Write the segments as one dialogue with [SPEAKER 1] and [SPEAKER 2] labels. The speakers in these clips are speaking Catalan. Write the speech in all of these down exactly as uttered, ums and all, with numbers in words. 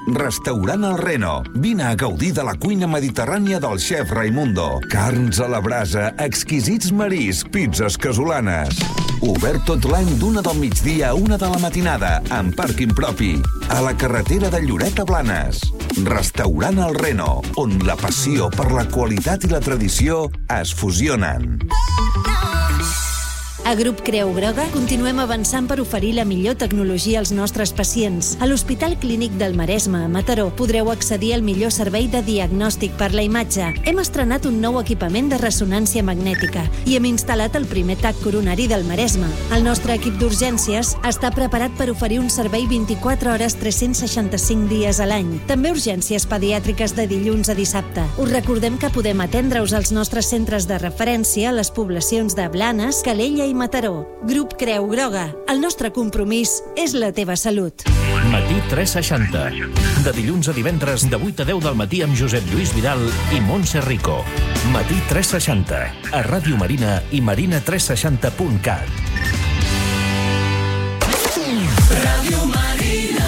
[SPEAKER 1] Restaurant El Reno. Vine a gaudir de la cuina mediterrània del xef Raimundo. Carns a la brasa, exquisits mariscs, pizzas casolanes. Obert tot l'any d'una del migdia a una de la matinada, amb pàrquing propi. A la carretera de Lloret a Blanes. Restaurant El Reno, on la passió per la qualitat i la tradició es fusionen.
[SPEAKER 2] A Grup Creu Groga continuem avançant per oferir la millor tecnologia als nostres pacients. A l'Hospital Clínic del Maresme, a Mataró, podreu accedir al millor servei de diagnòstic per la imatge. Hem estrenat un nou equipament de ressonància magnètica i hem instal·lat el primer tac coronari del Maresme. El nostre equip d'urgències està preparat per oferir un servei vint-i-quatre hores tres-cents seixanta-cinc dies a l'any. També urgències pediàtriques de dilluns a dissabte. Us recordem que podem atendre-us als nostres centres de referència a les poblacions de Blanes, Calella i Mataró. Grup Creu Groga. El nostre compromís és la teva salut.
[SPEAKER 3] Matí tres seixanta. De dilluns a divendres de vuit a deu del matí amb Josep Lluís Vidal i Montse Rico. Matí tres seixanta. A Ràdio Marina i marina tres seixanta punt cat. Ràdio Marina.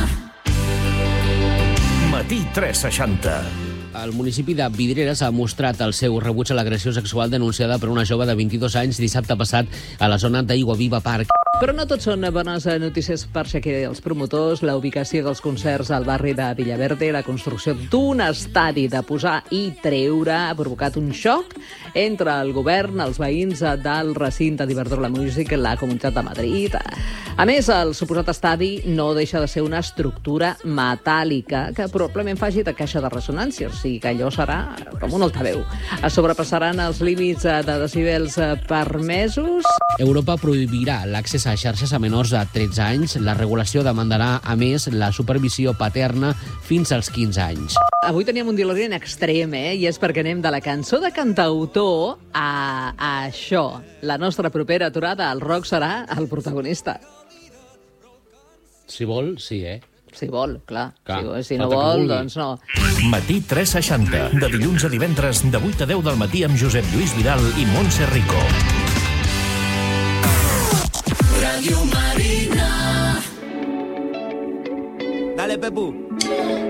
[SPEAKER 3] Matí tres seixanta.
[SPEAKER 4] El municipi de Vidreres ha mostrat el seu rebuig a l'agressió sexual denunciada per una jove de vint-i-dos anys dissabte passat a la zona d'Aiguaviva Park.
[SPEAKER 5] Però no tot són bones notícies per Shakira i els promotors. La ubicació dels concerts al barri de Villaverde, la construcció d'un estadi de posar i treure ha provocat un xoc entre el govern, els veïns del recinte d'Iberdrola Music, la Comunitat de Madrid. A més, el suposat estadi no deixa de ser una estructura metàl·lica que probablement faci de caixa de ressonància, o sigui que allò serà com un altaveu. Es sobrepassaran els límits de decibels permesos.
[SPEAKER 4] Europa prohibirà l'accés a xarxes a menors de tretze anys. La regulació demandarà, a més, la supervisió paterna fins als quinze anys.
[SPEAKER 5] Avui teníem un DeLorean extrem, eh? I és perquè anem de la cançó de cantautor a, a això. La nostra propera aturada, el rock serà el protagonista.
[SPEAKER 4] Si vol, sí, eh?
[SPEAKER 5] Si vol, clar.
[SPEAKER 4] clar
[SPEAKER 5] si, si no vol, doncs no.
[SPEAKER 3] Matí tres seixanta. De dilluns a divendres de vuit a deu del matí amb Josep Lluís Vidal i Montse Rico. Radio Marina.
[SPEAKER 6] Dale, Pepu.